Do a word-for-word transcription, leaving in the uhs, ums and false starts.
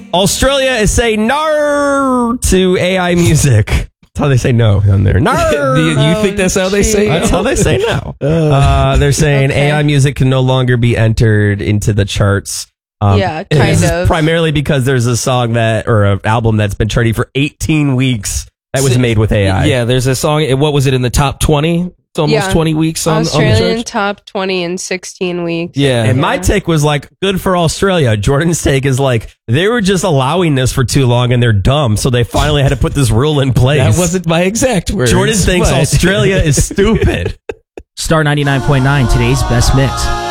Australia is saying no to A I music. That's how they say no down there. No. Do you, you think that's how they say it? That's how they say no. Uh, they're saying Okay. A I music can no longer be entered into the charts. Um, Yeah, and kind this is of. primarily because there's a song that, or an album that's been charting for eighteen weeks that was See, made with A I. Yeah, there's a song. What was it in the top twenty? It's almost Yeah. twenty weeks on, on the Australian chart. top twenty in sixteen weeks. Yeah. And my take was like, good for Australia. Jordan's take is like, they were just allowing this for too long and they're dumb. So they finally had to put this rule in place. That wasn't my exact words. Jordan thinks but- Australia is stupid. Star ninety-nine point nine, today's best mix.